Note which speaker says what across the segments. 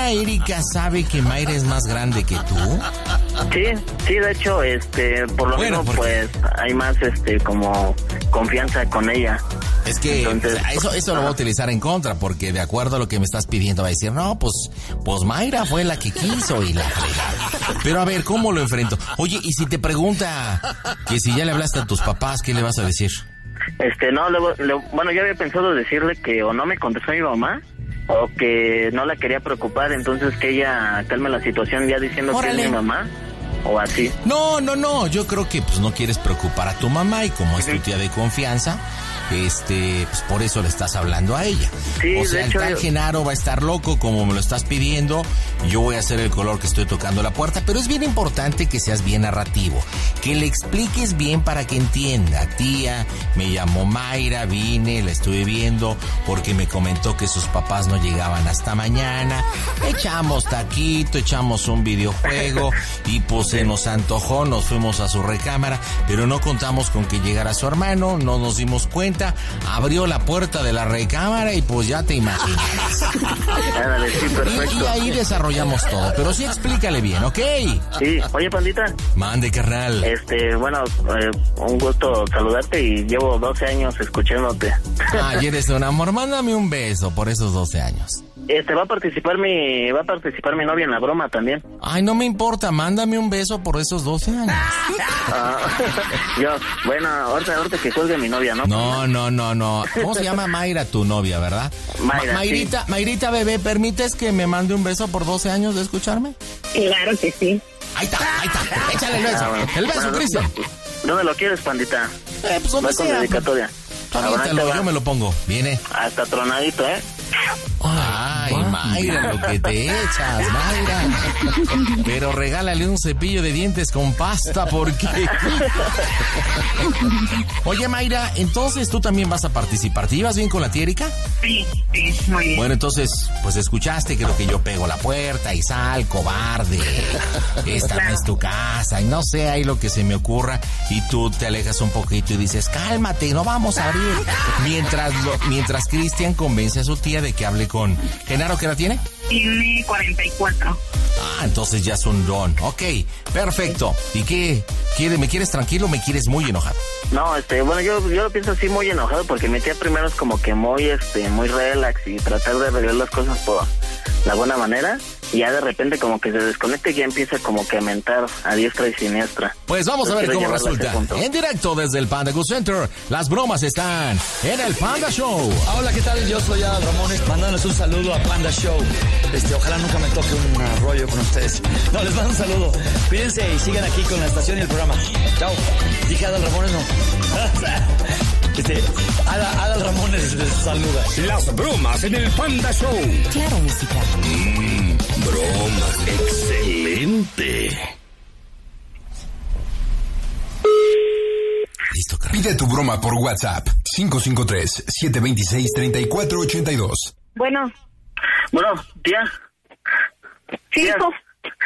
Speaker 1: tía Erika sabe que Mayra es más grande que tú?
Speaker 2: Sí, de hecho, por lo menos, pues, hay más, como confianza con ella.
Speaker 1: Es que entonces, eso lo voy a utilizar en contra, porque de acuerdo a lo que me estás pidiendo va a decir, no, pues Mayra fue la que quiso y la fregada. Pero a ver, ¿cómo lo enfrento? Oye, y si te pregunta que si ya le hablaste a tus papás, ¿qué le vas a decir?
Speaker 2: No, bueno, yo había pensado decirle que o no me contestó mi mamá, o que no la quería preocupar, entonces que ella calme la situación ya diciendo que es mi mamá, o así.
Speaker 1: No, yo creo que pues no quieres preocupar a tu mamá y como es tu tía de confianza, pues por eso le estás hablando a ella.
Speaker 2: Sí,
Speaker 1: o sea,
Speaker 2: de hecho,
Speaker 1: el tal Genaro va a estar loco como me lo estás pidiendo, yo voy a hacer el color que estoy tocando la puerta, pero es bien importante que seas bien narrativo, que le expliques bien para que entienda. Tía, me llamó Mayra, vine, la estuve viendo porque me comentó que sus papás no llegaban hasta mañana, echamos taquito, echamos un videojuego y pues se nos antojó, nos fuimos a su recámara, pero no contamos con que llegara su hermano, no nos dimos cuenta, abrió la puerta de la recámara y pues ya te imaginas.
Speaker 2: Sí, perfecto.
Speaker 1: Y ahí desarrollamos todo, pero sí explícale bien, ¿ok?
Speaker 2: Sí, oye, pandita.
Speaker 1: Mande, carnal.
Speaker 2: Bueno, un gusto saludarte y llevo 12 años escuchándote.
Speaker 1: Ay, eres un amor, mándame un beso por esos 12 años.
Speaker 2: Va a participar mi novia en la broma también.
Speaker 1: Ay, no me importa, mándame un beso por esos 12 años.
Speaker 2: Bueno, ahorita que cuelgue mi novia, ¿no?
Speaker 1: No. ¿Cómo se llama Mayra, tu novia, verdad?
Speaker 2: Mayra,
Speaker 1: Mayrita, sí. Mayrita, bebé, ¿permites que me mande un beso por 12 años de escucharme?
Speaker 3: Claro que sí.
Speaker 1: Ahí está. Échale el beso. El beso, Cristian.
Speaker 2: ¿Dónde lo quieres, pandita?
Speaker 1: Pues donde sea.
Speaker 2: Con dedicatoria.
Speaker 1: Yo me lo pongo. Viene.
Speaker 2: Hasta tronadito, ¿eh?
Speaker 1: Ay, Mayra, lo que te echas, Mayra. Pero regálale un cepillo de dientes con pasta porque... Oye, Mayra, entonces tú también vas a participar. ¿Te llevas bien con la tía Erika?
Speaker 3: Sí, muy bien.
Speaker 1: Bueno, entonces, pues escuchaste que lo que yo pego la puerta y sal, cobarde. Esta no es tu casa y no sé, ahí lo que se me ocurra. Y tú te alejas un poquito y dices, cálmate, no vamos a abrir. Mientras Cristian convence a su tía de que hable con Genaro. ¿Qué edad tiene?
Speaker 3: Tiene 44.
Speaker 1: Entonces ya es un don. Ok, perfecto. ¿Y qué? ¿Me quieres tranquilo o me quieres muy enojado?
Speaker 2: No, bueno, yo lo pienso así muy enojado porque mi tía primero es como que muy relax y tratar de arreglar las cosas por la buena manera. Y ya de repente como que se desconecta y ya empieza como que a mentar a diestra y siniestra.
Speaker 1: Pues vamos a ver cómo resulta. En directo desde el Panda Go Center, las bromas están en el Panda Show.
Speaker 4: Hola, ¿qué tal? Yo soy Adal Ramones, mandándoles un saludo a Panda Show. Ojalá nunca me toque un rollo con ustedes. No, les mando un saludo. Cuídense y sigan aquí con la estación y el programa. Chao. Dije Adal Ramones, no. Adal Ramones les saluda.
Speaker 5: Las bromas en el Panda Show.
Speaker 1: Claro, música.
Speaker 5: Bromas. Excelente.
Speaker 1: Listo, carnal.
Speaker 6: Pide tu broma por WhatsApp. 553-726-3482.
Speaker 3: Bueno,
Speaker 2: tía.
Speaker 3: sí,
Speaker 2: Tía,
Speaker 3: hijo.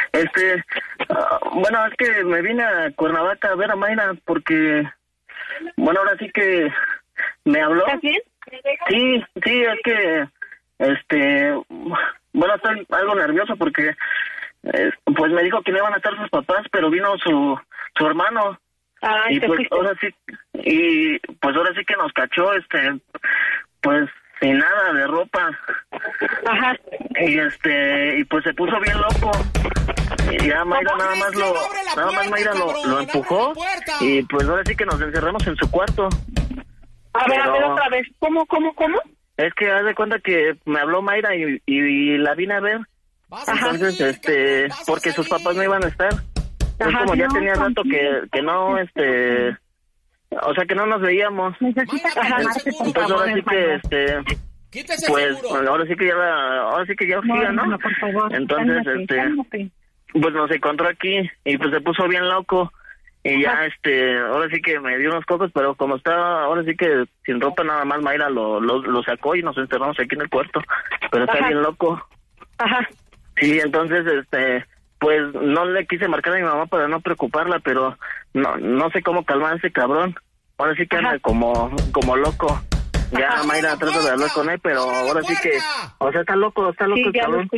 Speaker 2: Bueno, es que me vine a Cuernavaca a ver a Mayra porque, bueno, ahora sí que me habló.
Speaker 3: ¿Estás bien?
Speaker 2: Sí, es que, bueno, estoy algo nervioso porque, pues me dijo que no iban a estar sus papás, pero vino su hermano.
Speaker 3: Ay,
Speaker 2: y pues ahora sí que nos cachó, pues sin nada de ropa.
Speaker 3: Ajá.
Speaker 2: Y pues se puso bien loco. Y ya Mayra nada más Mayra lo empujó y pues ahora sí que nos encerramos en su cuarto.
Speaker 3: A ver otra vez. ¿Cómo?
Speaker 2: Es que haz de cuenta que me habló Mayra y la vine a ver. Entonces, porque sus papás no iban a estar. Entonces, como ya tenía rato que no, o sea, que no nos veíamos.
Speaker 3: Necesitas calmarte, por
Speaker 2: entonces
Speaker 3: favor,
Speaker 2: ahora sí que, pues, ahora sí que ya urgía, ¿no?
Speaker 3: Por favor.
Speaker 2: Entonces,
Speaker 3: cálmate.
Speaker 2: pues nos encontró aquí y pues se puso bien loco. Y ya, ahora sí que me dio unos cocos, pero como estaba, ahora sí que sin ropa nada más, Mayra lo sacó y nos encerramos aquí en el cuarto. Pero está bien loco.
Speaker 3: Ajá.
Speaker 2: Sí, entonces, pues no le quise marcar a mi mamá para no preocuparla, pero no sé cómo calmar a ese cabrón. Ahora sí que anda como loco. Ya Mayra trata de hablar con él, pero ahora sí que, o sea, está loco
Speaker 3: sí,
Speaker 2: el
Speaker 3: ya
Speaker 2: cabrón.
Speaker 3: lo escuché.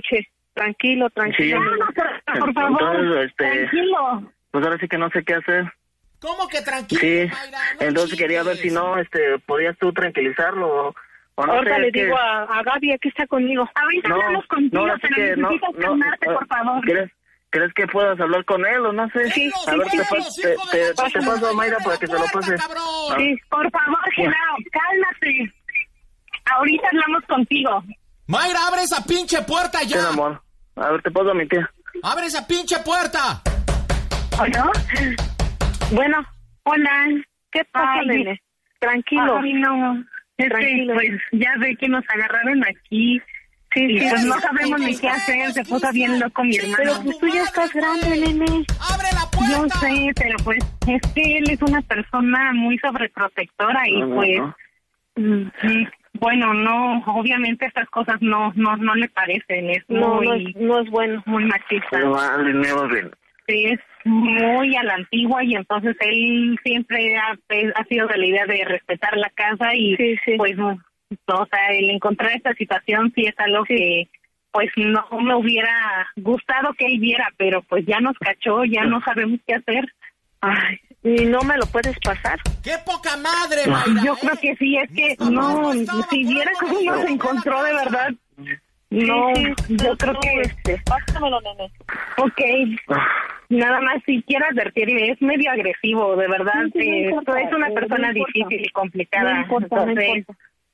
Speaker 3: Tranquilo.
Speaker 2: Sí.
Speaker 3: Por favor,
Speaker 2: Entonces,
Speaker 3: tranquilo.
Speaker 2: pues ahora sí que no sé qué hacer.
Speaker 1: ¿Cómo que tranquilo,
Speaker 2: Sí,
Speaker 1: Mayra? No
Speaker 2: entonces quería ver si
Speaker 1: chingues.
Speaker 2: no, podías tú tranquilizarlo o no
Speaker 3: Ahorita
Speaker 2: sé,
Speaker 3: le
Speaker 2: es que-
Speaker 3: digo a Gaby, aquí está conmigo. Ahorita
Speaker 2: No,
Speaker 3: hablamos contigo,
Speaker 2: no, así
Speaker 3: pero
Speaker 2: que
Speaker 3: necesitas calmarte, por favor.
Speaker 2: ¿Crees que puedas hablar con él o no sé?
Speaker 1: Sí,
Speaker 2: A ver,
Speaker 1: sí,
Speaker 2: te
Speaker 1: sí.
Speaker 2: paso a Mayra para que se lo pase.
Speaker 1: Cabrón.
Speaker 3: Sí, por favor, Genaro, cálmate. Ahorita hablamos contigo.
Speaker 1: Mayra, abre esa pinche puerta
Speaker 2: Sí,
Speaker 1: ya.
Speaker 2: amor. A ver, te paso a mi tía.
Speaker 1: Abre esa pinche puerta.
Speaker 3: ¿Hola? Bueno, hola. ¿Qué pasa,
Speaker 7: Ay,
Speaker 3: nene? Tranquilo.
Speaker 7: Ay, no. Es
Speaker 3: Tranquilo.
Speaker 7: que, pues, ya ve que nos agarraron aquí.
Speaker 3: Sí,
Speaker 7: Y
Speaker 3: sí,
Speaker 7: pues
Speaker 3: sí.
Speaker 7: no sabemos ni qué hacer. Se puso bien loco mi hermano.
Speaker 3: Pero pues tú ya estás grande, nene.
Speaker 1: Abre la puerta.
Speaker 7: Yo sé, pero pues es que él es una persona muy sobreprotectora y
Speaker 2: No,
Speaker 7: pues,
Speaker 2: no.
Speaker 7: bueno, no, obviamente estas cosas no le parecen. Es
Speaker 3: No
Speaker 7: muy
Speaker 3: es bueno.
Speaker 7: muy machista.
Speaker 2: Pero vale, me va bien.
Speaker 7: Sí, es muy a la antigua y entonces él siempre ha sido de la idea de respetar la casa y
Speaker 3: Sí, sí.
Speaker 7: pues, o sea, el encontrar esta situación sí es algo que pues no me hubiera gustado que él viera, pero pues ya nos cachó, ya no sabemos qué hacer.
Speaker 3: Ay, ¿y no me lo puedes pasar?
Speaker 1: ¡Qué poca madre, Mayra!
Speaker 7: Yo creo que sí, es que no, si viera cómo nos encontró de verdad. No, yo creo que...
Speaker 3: Pásamelo, nene.
Speaker 7: Ok, nada más si quiero advertirle, es medio agresivo, de verdad.
Speaker 3: Sí, no importa,
Speaker 7: es una persona
Speaker 3: no importa.
Speaker 7: difícil y complicada.
Speaker 3: No importa.
Speaker 7: Entonces,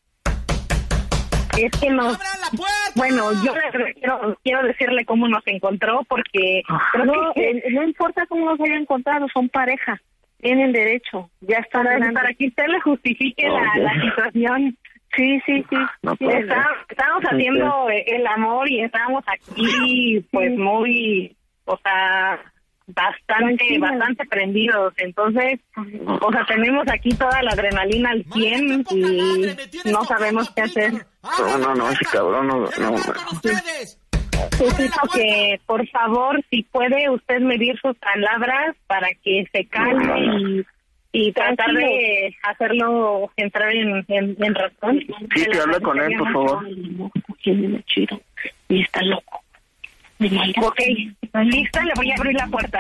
Speaker 7: es que nos...
Speaker 1: ¡Abra la puerta!
Speaker 7: Bueno, yo quiero decirle cómo nos encontró porque creo
Speaker 3: No,
Speaker 7: que
Speaker 3: no importa cómo los haya encontrado, son pareja. Tienen derecho. Ya están grandes.
Speaker 7: para que usted le justifique la situación.
Speaker 3: Sí.
Speaker 2: No
Speaker 7: Sí,
Speaker 2: puedo.
Speaker 7: estábamos haciendo el amor y estábamos aquí pues muy, o sea, bastante prendidos. Entonces, o sea, tenemos aquí toda la adrenalina al 100 y no sabemos qué hacer.
Speaker 2: No, ese cabrón no.
Speaker 7: Necesito que, por favor, si puede usted medir sus palabras para que se calme y tratar de hacerlo entrar en razón.
Speaker 2: Sí, que hable con él, por favor.
Speaker 3: Chido. Y está loco.
Speaker 7: Ok, lista, le voy a abrir la puerta.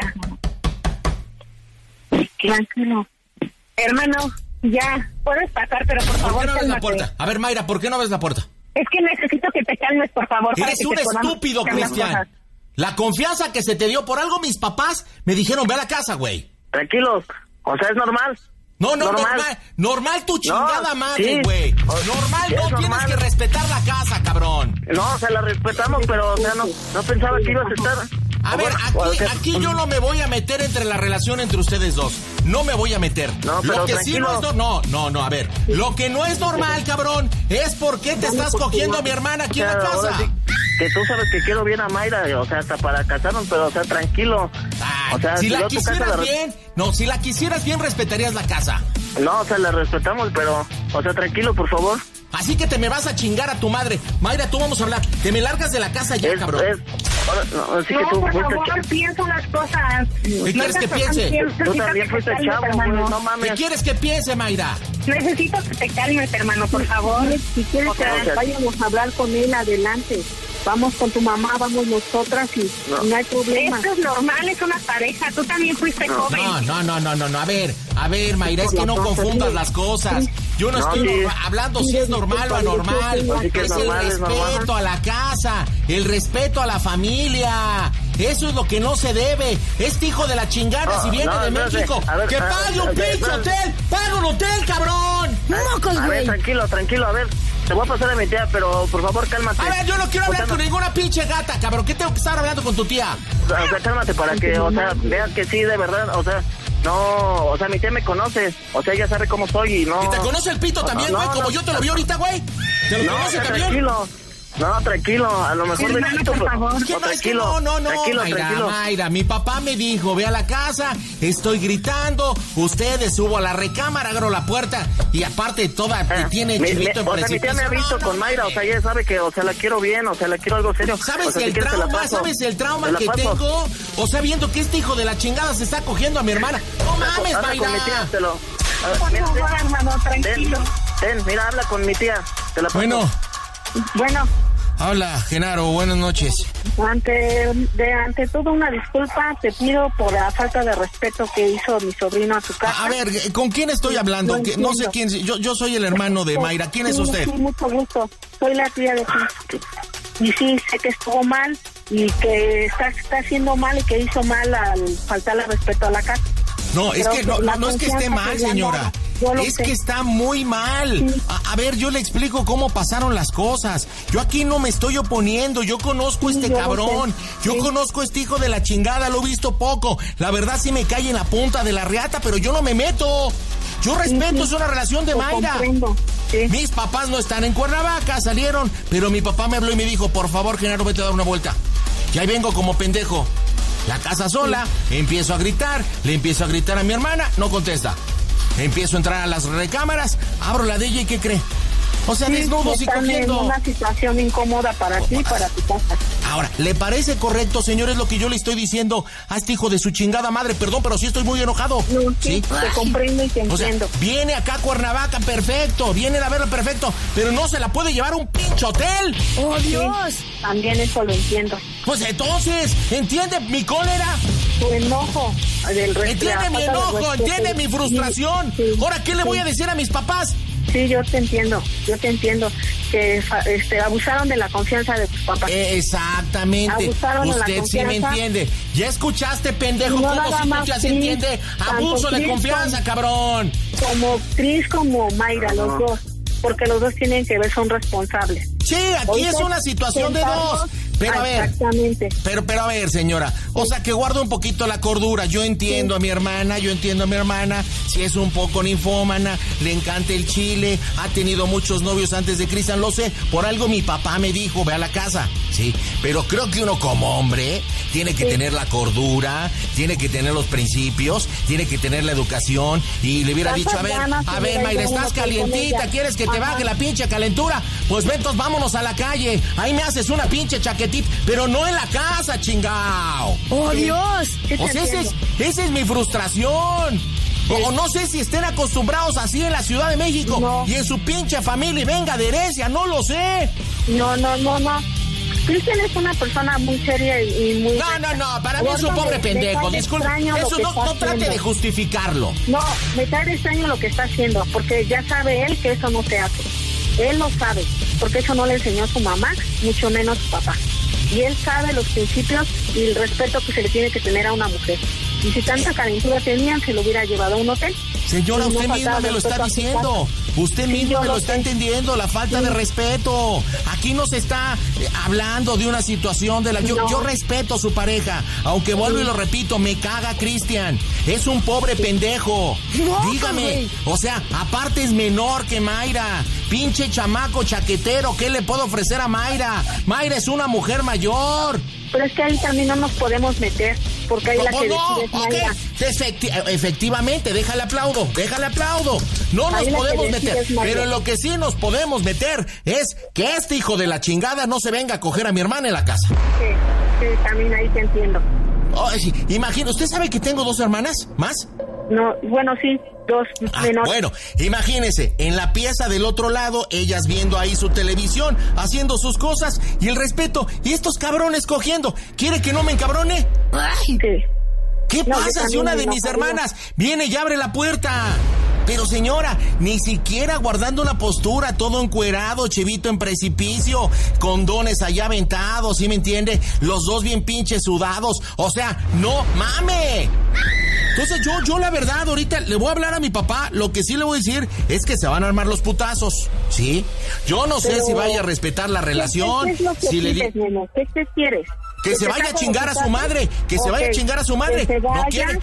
Speaker 3: Tranquilo.
Speaker 7: Hermano, ya, puedes pasar, pero por
Speaker 1: ¿Por
Speaker 7: favor,
Speaker 1: qué no abres la
Speaker 7: cálmate.
Speaker 1: puerta? A ver, Mayra, ¿por qué no abres la puerta?
Speaker 7: Es que necesito que te calmes, por favor. para
Speaker 1: Eres
Speaker 7: que
Speaker 1: un
Speaker 7: te podamos
Speaker 1: estúpido,
Speaker 7: hacer las
Speaker 1: Cristian.
Speaker 7: cosas.
Speaker 1: La confianza que se te dio por algo, mis papás me dijeron, ve a la casa, güey.
Speaker 2: Tranquilos. O sea, es normal.
Speaker 1: No,
Speaker 2: Normal.
Speaker 1: normal tu chingada madre,
Speaker 2: sí.
Speaker 1: güey.
Speaker 2: Sí,
Speaker 1: Normal,
Speaker 2: es
Speaker 1: no tienes
Speaker 2: normal.
Speaker 1: que respetar la casa, cabrón.
Speaker 2: No, o sea, la respetamos, pero, o sea, no pensaba que ibas a estar.
Speaker 1: A ver, aquí yo no me voy a meter entre la relación entre ustedes dos. No me voy a meter.
Speaker 2: No, pero
Speaker 1: lo que
Speaker 2: tranquilo.
Speaker 1: sí no, a ver. Lo que no es normal, cabrón, es por qué te estás cogiendo a mi hermana aquí en la
Speaker 2: ahora
Speaker 1: casa.
Speaker 2: sí, que tú sabes que quiero bien a Mayra, o sea, hasta para casarnos, pero, o sea, tranquilo.
Speaker 1: Ay,
Speaker 2: O sea,
Speaker 1: si la
Speaker 2: yo tu casa
Speaker 1: quisieras
Speaker 2: la
Speaker 1: bien, si la quisieras bien, respetarías la casa.
Speaker 2: No, o sea, la respetamos, pero, o sea, tranquilo, por favor.
Speaker 1: Así que te me vas a chingar a tu madre. Mayra, tú vamos a hablar. Te me largas de la casa ya, cabrón.
Speaker 2: Ahora, no, así que
Speaker 7: No,
Speaker 2: tú
Speaker 7: por
Speaker 2: fuiste
Speaker 7: favor, piensa las cosas.
Speaker 1: ¿Qué quieres que piense?
Speaker 2: Tú también fuiste chavo, güey, no
Speaker 1: ¿Qué
Speaker 2: mames.
Speaker 1: quieres que piense, Mayra?
Speaker 7: Necesito que te calmes, hermano, por favor.
Speaker 3: Si quieres que vayamos a hablar con él, adelante. Vamos con tu mamá, vamos nosotras y no hay problema.
Speaker 7: Esto es normal, es una pareja. Tú también fuiste joven.
Speaker 1: No. A ver, Mayra, es que no confundas las cosas. Yo no estoy
Speaker 2: sí.
Speaker 1: hablando si es normal o anormal.
Speaker 2: Así que es normal,
Speaker 1: el
Speaker 2: es normal.
Speaker 1: respeto a la casa, el respeto a la familia. Eso es lo que no se debe. Este hijo de la chingada, si viene de
Speaker 2: no sé.
Speaker 1: México,
Speaker 2: A ver,
Speaker 1: que pague un pinche hotel. ¡Paga un hotel, cabrón!
Speaker 2: A ver, tranquilo, a ver. Te voy a pasar a mi tía, pero por favor, cálmate.
Speaker 1: A ver, yo no quiero
Speaker 2: O
Speaker 1: hablar
Speaker 2: sea,
Speaker 1: con ninguna pinche gata, cabrón. ¿Qué tengo que estar hablando con tu tía?
Speaker 2: O sea, cálmate para que, o sea, veas que sí, de verdad, o sea, no, o sea, mi tía me conoce, o sea, ella sabe cómo soy y no...
Speaker 1: ¿Y te conoce el pito también, güey? Como yo te lo vi ahorita, güey. ¿Te lo
Speaker 2: No,
Speaker 1: conoce también?
Speaker 2: tranquilo. No, tranquilo, a lo mejor de
Speaker 7: Hermano,
Speaker 2: pito,
Speaker 7: por
Speaker 2: pero...
Speaker 7: favor.
Speaker 1: ¿Qué
Speaker 2: No,
Speaker 1: más que
Speaker 2: tranquilo,
Speaker 1: no?
Speaker 2: tranquilo.
Speaker 1: Mayra, mi papá me dijo, ve a la casa, estoy gritando, ustedes subo a la recámara, abro la puerta y aparte tiene chivito en
Speaker 2: o sea, mi tía me ha visto con Mayra, o sea, ella sabe que, o sea, la quiero bien, o sea, la quiero algo serio.
Speaker 1: ¿Sabes
Speaker 2: o sea, si
Speaker 1: el
Speaker 2: quieres te la
Speaker 1: trauma?
Speaker 2: paso.
Speaker 1: ¿Sabes el trauma
Speaker 2: Te la
Speaker 1: que
Speaker 2: paso.
Speaker 1: tengo? O sea, viendo que este hijo de la chingada se está cogiendo a mi hermana. ¡No mames,
Speaker 2: Habla con mi tía,
Speaker 1: Mayra!
Speaker 2: te lo... A ver,
Speaker 7: Por
Speaker 2: mira,
Speaker 7: favor, hermano, tranquilo.
Speaker 2: Ten, mira, habla con mi tía, te la paso.
Speaker 1: Bueno,
Speaker 7: Bueno,
Speaker 1: Hola, Genaro, buenas noches.
Speaker 3: Ante todo, una disculpa te pido por la falta de respeto que hizo mi sobrino a tu casa.
Speaker 1: A ver, ¿con quién estoy hablando? No sé quién, yo soy el hermano de Mayra. ¿Quién es usted?
Speaker 3: Sí, mucho gusto. Soy la tía de ti. Y sí, sé que estuvo mal y que está haciendo mal y que hizo mal al faltarle respeto a la casa.
Speaker 1: No, es que no es que esté mal, señora. Es que está muy mal. Sí. A ver, yo le explico cómo pasaron las cosas. Yo aquí no me estoy oponiendo. Yo conozco a este cabrón. Yo conozco a este hijo de la chingada. Lo he visto poco. La verdad sí me cae en la punta de la riata, pero yo no me meto. Yo respeto, es una relación de Mayra. Sí. Mis papás no están en Cuernavaca, salieron. Pero mi papá me habló y me dijo, por favor, Genaro, vete a dar una vuelta. Y ahí vengo como pendejo. La casa sola, empiezo a gritar, le empiezo a gritar a mi hermana, no contesta. Empiezo a entrar a las recámaras, abro la de ella y ¿qué cree? O sea, desnudos y cogiendo.
Speaker 3: En una situación incómoda para ti y para tu casa.
Speaker 1: Ahora, ¿le parece correcto, señores, lo que yo le estoy diciendo a este hijo de su chingada madre? Perdón, pero sí estoy muy enojado.
Speaker 3: No, sí, te comprendo y te entiendo.
Speaker 1: O sea, viene acá a Cuernavaca, perfecto, viene a verlo, perfecto, pero no se la puede llevar a un pinche hotel.
Speaker 3: ¡Oh, Dios! Sí, también eso lo entiendo.
Speaker 1: Pues entonces, ¿entiende mi cólera?
Speaker 3: Tu enojo.
Speaker 1: Entiende mi enojo, entiende mi frustración. Sí, sí, ahora, ¿qué le voy a decir a mis papás?
Speaker 3: Sí, yo te entiendo, que abusaron de la confianza de tus papás.
Speaker 1: Exactamente, usted sí me entiende. ¿Ya escuchaste, pendejo,
Speaker 3: no
Speaker 1: cómo si tú ya se entiende? Abuso de confianza, cabrón.
Speaker 3: Como Cris, como Mayra, los dos, porque los dos tienen que ver, son responsables.
Speaker 1: Sí, aquí es una situación de dos. Pero a ver,
Speaker 3: exactamente.
Speaker 1: Pero a ver, señora, o sea, que guarde un poquito la cordura. Yo entiendo a mi hermana, si es un poco ninfómana, le encanta el chile, ha tenido muchos novios antes de Cristian, lo sé, por algo mi papá me dijo, ve a la casa, sí, pero creo que uno como hombre tiene que tener la cordura, tiene que tener los principios, tiene que tener la educación, y le hubiera dicho, a ver, Mayra, estás calientita, ¿quieres que te baje la pinche calentura? Pues ven, entonces vámonos a la calle, ahí me haces una pinche chaquetita, pero no en la casa, chingao.
Speaker 8: ¡Oh, Dios!
Speaker 1: O sea, esa es mi frustración. O no sé si estén acostumbrados así en la Ciudad de México y en su pinche familia y venga de herencia, no lo sé.
Speaker 3: No. Cristian es una persona muy seria y muy...
Speaker 1: No, para mí es un pobre pendejo, disculpe. Eso no trate de justificarlo.
Speaker 3: No, me trae extraño lo que está haciendo, porque ya sabe él que eso no se hace. Él lo sabe, porque eso no le enseñó a su mamá, mucho menos su papá. Y él sabe los principios y el respeto que se le tiene que tener a una mujer. Y si tanta calentura tenían, se lo hubiera llevado a un hotel.
Speaker 1: Señora, usted misma me lo está diciendo. Usted mismo me lo está entendiendo, la falta de respeto. Aquí no se está hablando de una situación de la... Yo respeto a su pareja, aunque vuelvo y lo repito, me caga Cristian. Es un pobre pendejo. Dígame, o sea, aparte es menor que Mayra. Pinche chamaco chaquetero, ¿qué le puedo ofrecer a Mayra? Mayra es una mujer mayor.
Speaker 3: Pero es que ahí también no nos podemos meter, porque ahí la que decide es Mayra.
Speaker 1: Efectivamente, déjale aplaudo. No nos podemos meter, pero en lo que sí nos podemos meter es que este hijo de la chingada no se venga a coger a mi hermana en la casa.
Speaker 3: Sí, también ahí te entiendo.
Speaker 1: Sí, imagina, ¿usted sabe que tengo 2 hermanas más?
Speaker 3: No, bueno, sí, 2 menores.
Speaker 1: Bueno, imagínese, en la pieza del otro lado, ellas viendo ahí su televisión, haciendo sus cosas, y el respeto, y estos cabrones cogiendo. ¿Quiere que no me encabrone?
Speaker 3: Sí.
Speaker 1: ¿Qué pasa si una de mis hermanas viene y abre la puerta? Pero señora, ni siquiera guardando una postura, todo encuerado, chivito en precipicio, condones allá aventados, ¿sí me entiende? Los dos bien pinches sudados, o sea, no mame. Entonces yo la verdad ahorita le voy a hablar a mi papá, lo que sí le voy a decir es que se van a armar los putazos, ¿sí? Yo no sé si vaya a respetar la relación.
Speaker 3: ¿Qué es lo que pides, neno? ¿Qué quieres?
Speaker 1: Que se vaya a chingar a su madre, que se vaya a chingar a su madre.
Speaker 3: Que se vaya,
Speaker 1: ¿no quiere?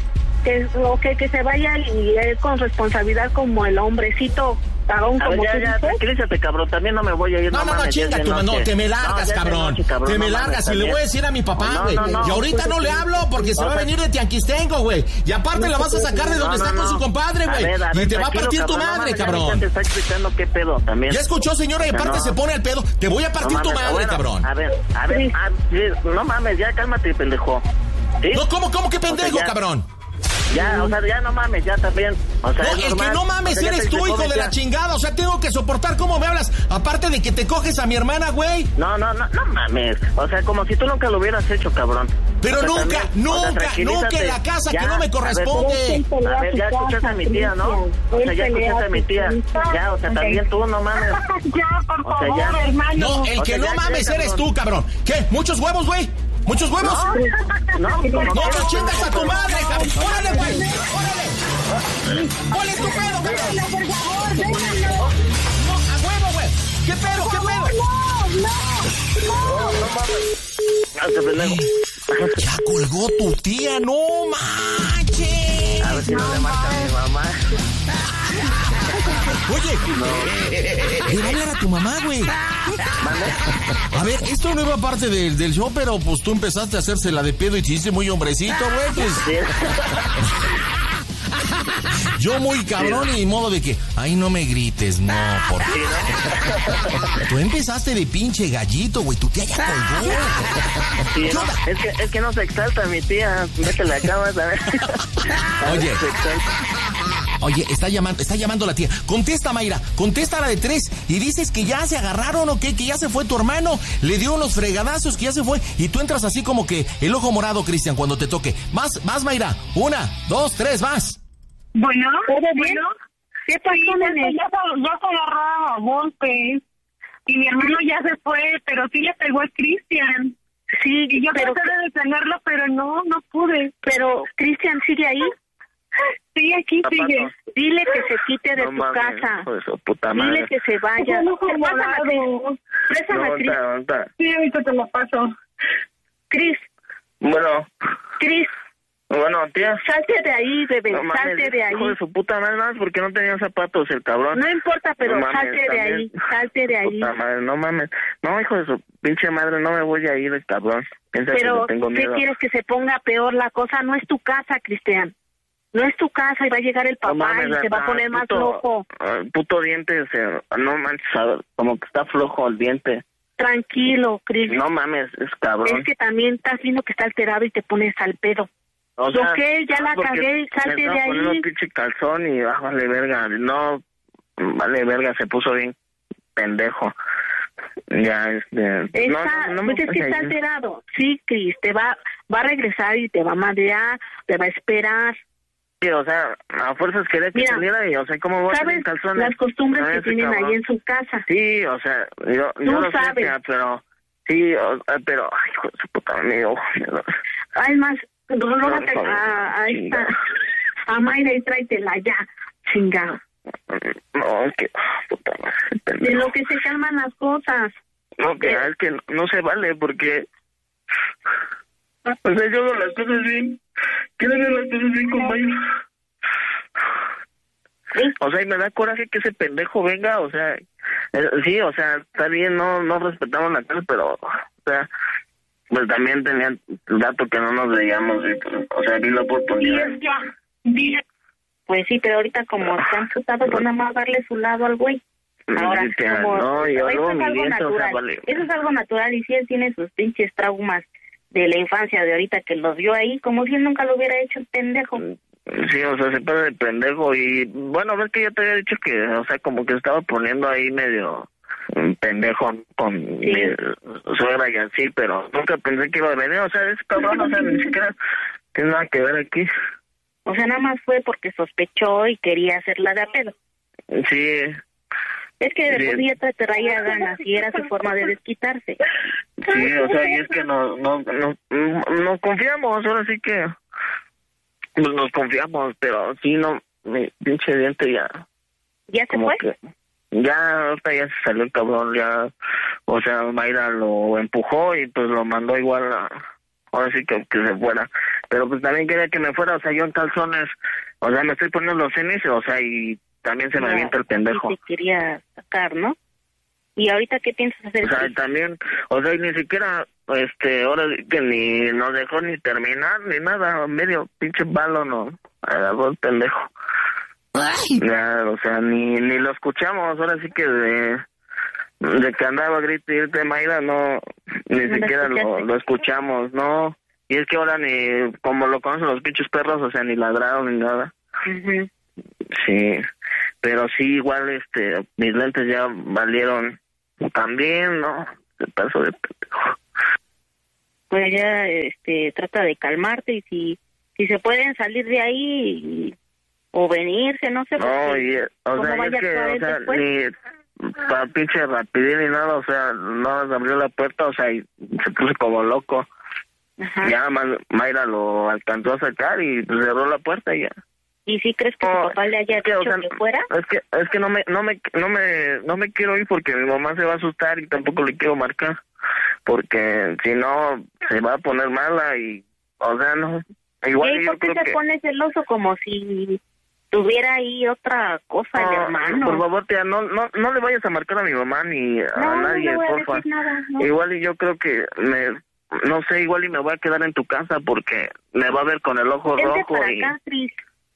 Speaker 3: Que se vaya y él con responsabilidad como el hombrecito cagón como
Speaker 2: ya, tranquilízate, cabrón, también no me voy a ir.
Speaker 1: No, chinga tu mano, te me largas, cabrón. Te me largas y le voy a decir a mi papá, güey. Y ahorita no le hablo porque se va a venir de Tianquistengo, güey. Y aparte la vas a sacar de donde está con su compadre, güey. Y te va a partir tu madre, cabrón.
Speaker 2: Te está explicando qué pedo también.
Speaker 1: Ya escuchó, señora, y aparte se pone al pedo. Te voy a partir tu madre, cabrón.
Speaker 2: A ver, no mames, ya cálmate, pendejo.
Speaker 1: No, ¿cómo que pendejo, cabrón?
Speaker 2: Ya, o sea, ya no mames, ya también. O sea,
Speaker 1: No, el que no mames eres tú, hijo de la chingada. O sea, tengo que soportar cómo me hablas. Aparte de que te coges a mi hermana, güey.
Speaker 2: No mames. O sea, como si tú nunca lo hubieras hecho, cabrón.
Speaker 1: Pero
Speaker 2: o sea,
Speaker 1: nunca en la casa, ya, que no me corresponde.
Speaker 2: A ver, ya escuchas a mi tía, ¿no? O sea, ya escuchas a mi tía. Ya, o sea, también tú no mames.
Speaker 7: Ya, por favor,
Speaker 2: O sea, ya.
Speaker 7: hermano.
Speaker 1: No, el que no mames eres tú, cabrón. ¿Qué? ¿Muchos huevos, güey? ¿Muchos huevos?
Speaker 2: No,
Speaker 1: chingas a tu madre, cabrón. ¡Órale, güey! ¡Órale! ¿Cuál es tu pedo, cabrón?
Speaker 7: Por favor, déjalo.
Speaker 1: No, a huevo, güey. ¿Qué pedo? ¿Qué pedo?
Speaker 2: No mames.
Speaker 1: Ya colgó tu tía, no manches.
Speaker 2: A ver si no le marca a mi mamá.
Speaker 1: Oye, le va a hablar a tu mamá, güey. A ver, esto no iba parte del show, pero pues tú empezaste a hacérsela de pedo y te hiciste muy hombrecito, güey, pues. Yo muy cabrón y modo de que, ay, no me grites, no, porque tú empezaste de pinche gallito, güey, tu tía ya colgó.
Speaker 2: Sí, no, es que no se exalta mi tía, vete la cama, ¿sabes?
Speaker 1: Oye, está llamando la tía. Contesta, Mayra, contesta la de 3 y dices que ya se agarraron o qué, que ya se fue tu hermano, le dio unos fregadazos, que ya se fue y tú entras así como que el ojo morado, Cristian, cuando te toque. Vas, Mayra, 1, 2, 3, vas.
Speaker 7: Bueno,
Speaker 3: ¿todo bien? ¿Qué pasó, nene?
Speaker 7: Ya se agarró a golpes. Y mi hermano ya se fue, pero sí le pegó a Cristian. Sí, y yo traté de detenerlo, pero no pude.
Speaker 3: Pero, ¿Cristian sigue ahí?
Speaker 7: Sí, aquí sigue.
Speaker 3: Dile que se quite de tu casa.
Speaker 2: Eso, puta madre.
Speaker 3: Dile que se vaya. Présame a Cris.
Speaker 7: Sí, ahorita te lo paso.
Speaker 3: Cris.
Speaker 2: Bueno.
Speaker 3: Cris.
Speaker 2: Bueno, tía.
Speaker 3: Salte de ahí, bebé, salte de ahí.
Speaker 2: Hijo de su puta madre, nada más porque no tenía zapatos el cabrón.
Speaker 3: No importa, pero
Speaker 2: no mames,
Speaker 3: salte de ahí.
Speaker 2: Puta madre, no mames. No, hijo de su pinche madre, no me voy a ir el cabrón. Piensa
Speaker 3: pero,
Speaker 2: que le tengo miedo.
Speaker 3: ¿qué quieres que se ponga peor la cosa? No es tu casa, Cristian. No es tu casa y va a llegar el papá y se va a poner más loco.
Speaker 2: Puto diente, no manches, como que está flojo el diente.
Speaker 3: Tranquilo, Cris.
Speaker 2: No mames, es cabrón.
Speaker 3: Es que también estás viendo que está alterado y te pones al pedo.
Speaker 2: O sea,
Speaker 3: ya la cagué, salte de ahí.
Speaker 2: Poniendo pinche calzón y vale verga, no, vale verga, se puso bien pendejo. Ya,
Speaker 3: pues es que está alterado. Sí, Cris, te va a regresar y te va a madrear, te va a esperar.
Speaker 2: Sí, o sea, a fuerzas quería que saliera y, o sea, ¿cómo voy a tener calzones?
Speaker 3: Las costumbres que tienen ahí en su casa.
Speaker 2: Sí, o sea, yo lo sabes. Sé, pero, sí, pero, ay, hijo de su puta, amigo.
Speaker 3: Ay, más, rógate a Mayra y tráetela ya, chingado.
Speaker 2: No, es que, puta madre.
Speaker 3: De lo que se calman las cosas.
Speaker 2: No, que es que no se vale porque, o sea, yo hago las cosas bien. Quiero hacer las cosas bien con Mayra. ¿Sí? O sea, y me da coraje que ese pendejo venga, o sea, sí, o sea, está bien, no respetamos la casa, pero, o sea, pues también tenían dato que no nos veíamos, o sea, vi la oportunidad.
Speaker 3: Pues sí, pero ahorita como están putados, pues nada más darle su lado al güey. Ahora,
Speaker 2: no, yo
Speaker 3: eso es algo
Speaker 2: natural,
Speaker 3: o sea, vale. Eso es algo natural y si él tiene sus pinches traumas de la infancia de ahorita que los vio ahí, como si él nunca lo hubiera hecho el pendejo.
Speaker 2: Sí, o sea, se pone de pendejo y, bueno, ves que yo te había dicho que, o sea, como que estaba poniendo ahí medio pendejo con mi suegra y así, pero nunca pensé que iba a venir, o sea, es cabrón, o sea, ni siquiera tiene nada que ver aquí.
Speaker 3: O sea, nada más fue porque sospechó y quería hacerla de a pedo.
Speaker 2: Sí.
Speaker 3: Es que después ya te traía ganas y era su forma de desquitarse.
Speaker 2: Sí, o sea, y es que nos confiamos, ahora sí que nos confiamos, pero sí, no, mi pinche diente ya.
Speaker 3: ¿Ya se fue?
Speaker 2: Ya, ahorita ya se salió el cabrón, ya, o sea, Mayra lo empujó y pues lo mandó igual ahora sí que se fuera, pero pues también quería que me fuera, o sea, yo en calzones, o sea, me estoy poniendo los tenis, o sea, y también se me avienta el pendejo.
Speaker 3: Y te quería sacar, ¿no? ¿Y ahorita qué piensas hacer?
Speaker 2: O sea, también, o sea, y ni siquiera, ahora que ni nos dejó ni terminar, ni nada, medio pinche palo, no, agarró el pendejo. Ay. Ya, o sea, ni lo escuchamos, ahora sí que de que andaba grite Mayra, no, ni siquiera lo escuchamos, no, Y es que ahora ni, como lo conocen los pinches perros, o sea, ni ladraron ni nada.
Speaker 3: Uh-huh.
Speaker 2: Sí, pero sí, igual, mis lentes ya valieron también, ¿no? Se pasó de pendejo.
Speaker 3: Pues ya, trata de calmarte, y si se pueden salir de ahí o venirse, no sé.
Speaker 2: No, y, o sea, es que, o sea, ni para pinche rapidín ni nada, o sea, no abrió la puerta, o sea, y se puso como loco.
Speaker 3: Ajá.
Speaker 2: Ya Mayra lo alcanzó a sacar y pues, cerró la puerta y ya.
Speaker 3: ¿Y si crees que tu papá le haya dicho que fuera?
Speaker 2: Es que no me quiero ir porque mi mamá se va a asustar y tampoco le quiero marcar, porque si no se va a poner mala y, o sea, no. Igual
Speaker 3: ¿Y por qué te pones celoso como si tuviera ahí otra cosa el hermano?
Speaker 2: Por favor, tía, no le vayas a marcar a mi mamá ni a nadie,
Speaker 3: no voy a
Speaker 2: porfa.
Speaker 3: decir nada, no.
Speaker 2: Igual y yo creo que no sé, igual y me voy a quedar en tu casa porque me va a ver con el ojo
Speaker 3: Vente
Speaker 2: rojo
Speaker 3: para
Speaker 2: y...
Speaker 3: acá, Cris.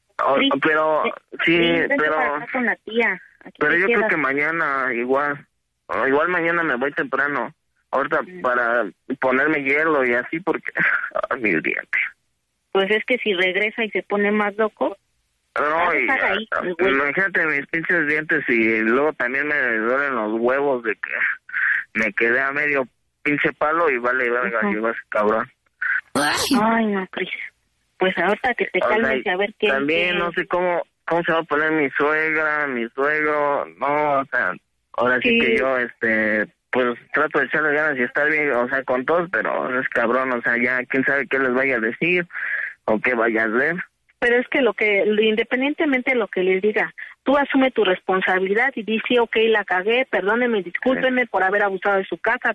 Speaker 2: Pero, sí,
Speaker 3: vente
Speaker 2: pero...
Speaker 3: para acá con la tía.
Speaker 2: Pero yo creo que mañana igual mañana me voy temprano. Ahorita para ponerme hielo y así porque... Ay, mi diente.
Speaker 3: Pues es que si regresa y se pone más loco...
Speaker 2: No, y, imagínate mis pinches dientes y luego también me duelen los huevos de que me quedé a medio pinche palo y vale, verga, llevas cabrón.
Speaker 3: Ay, no, Cris. Pues ahorita que te calmes y a ver qué...
Speaker 2: También no sé cómo se va a poner mi suegra, mi suegro, no, o sea, ahora sí que yo, pues trato de echarle ganas y estar bien, o sea, con todos, pero es cabrón, o sea, ya quién sabe qué les vaya a decir o qué vaya a hacer.
Speaker 3: Pero es que independientemente de lo que les diga, tú asume tu responsabilidad y dices, ok, la cagué, perdóneme, discúlpeme por haber abusado de su casa,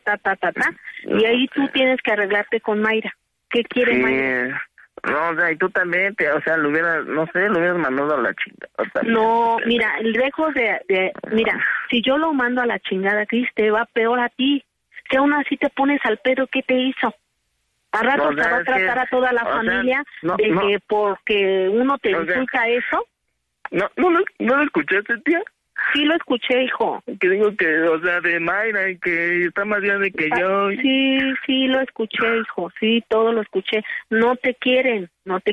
Speaker 3: y ahí tú tienes que arreglarte con Mayra. ¿Qué quiere Mayra?
Speaker 2: No, o sea, y tú también, lo hubieras mandado a la chingada.
Speaker 3: No, mira, lejos mira, si yo lo mando a la chingada, Cris, te va peor a ti. Si aún así te pones al pedo, ¿qué te hizo? A rato te va a tratar a toda la familia que porque uno te insulta eso.
Speaker 2: ¿No lo escuchaste, tía?
Speaker 3: Sí lo escuché, hijo.
Speaker 2: Que digo que, o sea, de Mayra y que está más grande que yo.
Speaker 3: Sí, lo escuché, hijo. Sí, todo lo escuché. No te quieren.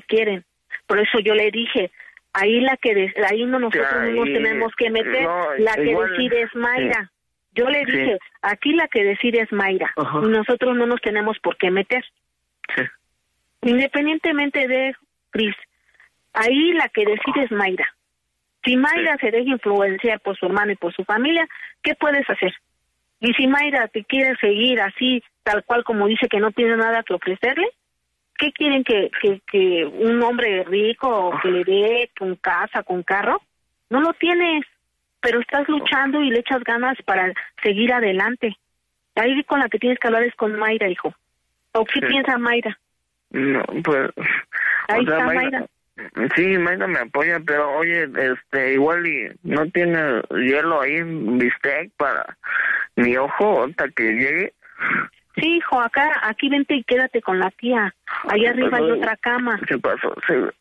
Speaker 3: Por eso yo le dije, ahí nosotros no nos tenemos que meter. La que decide es Mayra. Sí. Yo le dije, aquí la que decide es Mayra. Y nosotros no nos tenemos por qué meter.
Speaker 2: Sí.
Speaker 3: Independientemente de Cris, ahí la que decide es Mayra. Si Mayra se deja influenciar por su hermano y por su familia, ¿qué puedes hacer? Y si Mayra te quiere seguir así, tal cual como dice que no tiene nada que ofrecerle, ¿qué quieren que un hombre rico que le dé con casa, con carro? No lo tienes, pero estás luchando y le echas ganas para seguir adelante. Ahí con la que tienes que hablar es con Mayra, hijo. ¿O qué piensa Mayra?
Speaker 2: No, pues...
Speaker 3: Ahí está Mayra.
Speaker 2: Sí, Mayra me apoya, pero oye, igual y no tiene hielo ahí, bistec para mi ojo hasta que llegue.
Speaker 3: Sí, hijo, aquí vente y quédate con la tía. Allá arriba hay otra cama.
Speaker 2: ¿Qué pasó?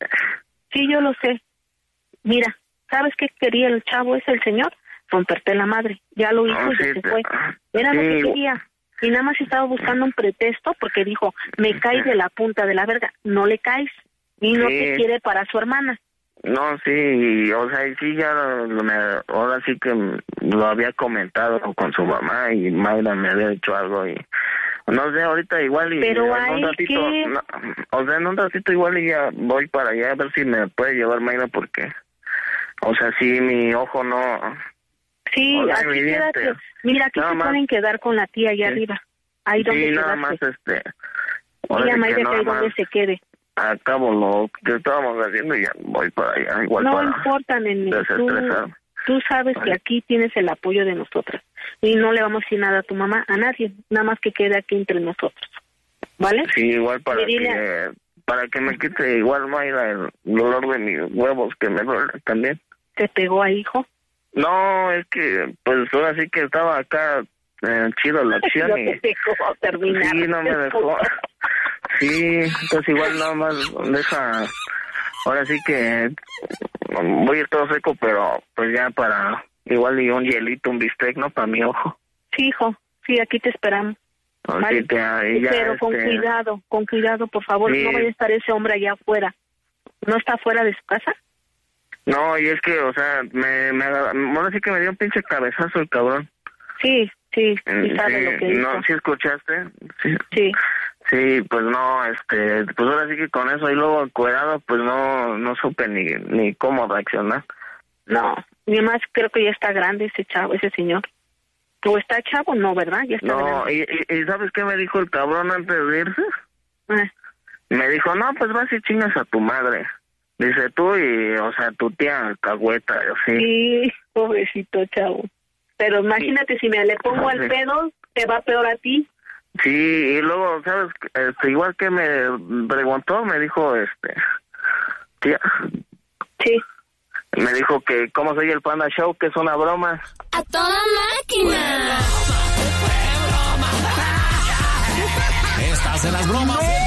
Speaker 3: Sí, yo lo sé. Mira, ¿sabes qué quería el chavo el señor? Romperte la madre. Ya lo hizo y se fue. Era lo que quería. Y nada más estaba buscando un pretexto porque dijo, me caes de la punta de la verga. No le caes. Y no te quiere para su hermana.
Speaker 2: No, sí, o sea, sí, ya ahora sí que lo había comentado con su mamá y Mayra me había dicho algo y no sé, ahorita igual y
Speaker 3: pero
Speaker 2: en un ratito, en un ratito igual y ya voy para allá a ver si me puede llevar Mayra porque, o sea, sí, mi ojo no...
Speaker 3: Sí, o sea, aquí quédate. Mira, aquí se pueden quedar con la tía allá arriba. Ahí donde
Speaker 2: sí, nada más,
Speaker 3: Ella Mayra que ahí donde se quede.
Speaker 2: Acabo lo que estábamos haciendo y ya voy para allá. Igual
Speaker 3: no
Speaker 2: para
Speaker 3: importa, nene. Tú sabes que aquí tienes el apoyo de nosotras. Y no le vamos a decir nada a tu mamá, a nadie. Nada más que quede aquí entre nosotros. ¿Vale?
Speaker 2: Sí, igual para que me quite igual Mayra el dolor de mis huevos que me duele también.
Speaker 3: ¿Te pegó ahí, hijo?
Speaker 2: No, es que pues ahora sí que estaba acá chido la acción.
Speaker 3: No te dejó terminar.
Speaker 2: Sí, no me dejó. Sí, pues igual nada más deja, ahora sí que voy a ir todo seco, pero pues ya para igual y un hielito, un bistec, ¿no? Para mi ojo.
Speaker 3: Sí, hijo, sí, aquí te esperamos. ¿vale? Pero con cuidado, por favor, sí. No vaya a estar ese hombre allá afuera. ¿No está fuera de su casa?
Speaker 2: No, y es que, o sea, ahora sí que me dio un pinche cabezazo el cabrón.
Speaker 3: Sí, sabe lo que hizo.
Speaker 2: No, ¿sí escuchaste?
Speaker 3: Sí.
Speaker 2: Sí, pues no, pues ahora sí que con eso y luego encuerado, pues no supe ni cómo reaccionar.
Speaker 3: No, ni más creo que ya está grande ese chavo, ese señor. ¿O está chavo? No, ¿verdad? Ya está grande.
Speaker 2: ¿Y sabes qué me dijo el cabrón antes de irse? Me dijo, no, pues vas y chingas a tu madre. Dice tú y, o sea, tu tía cagüeta, así.
Speaker 3: Sí, pobrecito chavo. Pero imagínate, si me le pongo al pedo, te va peor a ti.
Speaker 2: Sí, y luego, ¿sabes? Igual que me preguntó, me dijo, tía.
Speaker 3: Sí.
Speaker 2: Me dijo que cómo soy el Panda Show, que es una broma.
Speaker 8: ¡A toda máquina!
Speaker 1: Estas en las bromas.